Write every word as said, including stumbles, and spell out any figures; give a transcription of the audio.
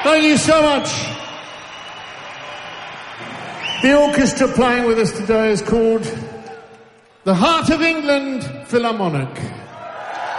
Thank you so much. The orchestra playing with us today is called the Heart of England Philharmonic.